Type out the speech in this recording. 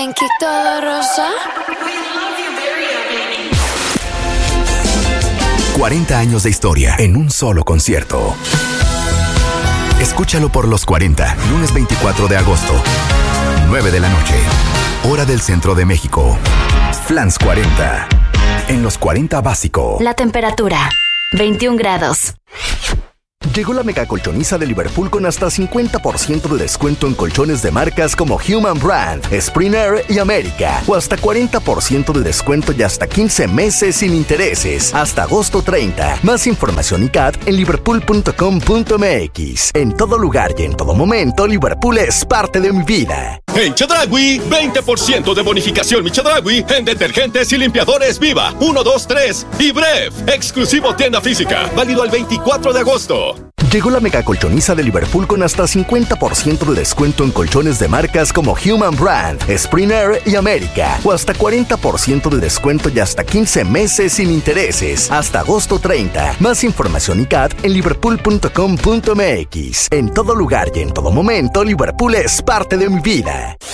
En Kick todo rosa. 40 años de historia en un solo concierto. Escúchalo por los 40, lunes 24 de agosto, 9 de la noche, hora del centro de México. Flans 40, en los 40 básico. La temperatura, 21 grados. Llegó la mega colchoniza de Liverpool con hasta 50% de descuento en colchones de marcas como Human Brand, Springer y América. O hasta 40% de descuento y hasta 15 meses sin intereses. Hasta agosto 30. Más información y CAT en liverpool.com.mx. En todo lugar y en todo momento, Liverpool es parte de mi vida. En Chedraui, 20% de bonificación mi Chedraui en detergentes y limpiadores Viva, 1, 2, 3 y Bref. Exclusivo tienda física. Válido el 24 de agosto. Llegó la mega colchoniza de Liverpool con hasta 50% de descuento en colchones de marcas como Human Brand, Springer y América. O hasta 40% de descuento y hasta 15 meses sin intereses. Hasta agosto 30. Más información y CAT en liverpool.com.mx. En todo lugar y en todo momento, Liverpool es parte de mi vida.